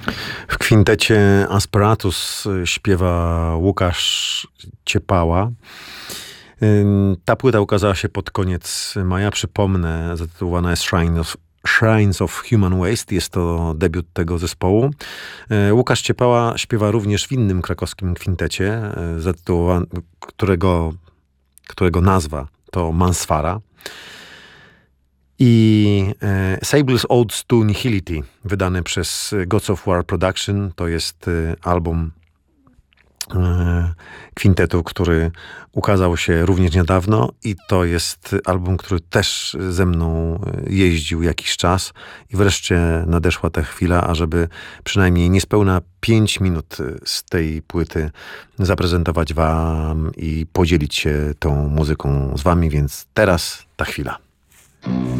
W kwintecie Asperatus śpiewa Łukasz Ciepała. Ta płyta ukazała się pod koniec maja. Przypomnę, zatytułowana jest Shrines of Human Waste. Jest to debiut tego zespołu. Łukasz Ciepała śpiewa również w innym krakowskim kwintecie, którego nazwa to Mansfara. I Sable's Odes to Nihility, wydany przez Gods of War Production. To jest album kwintetu, który ukazał się również niedawno i to jest album, który też ze mną jeździł jakiś czas i wreszcie nadeszła ta chwila, ażeby przynajmniej niespełna 5 minut z tej płyty zaprezentować wam i podzielić się tą muzyką z wami, więc teraz ta chwila.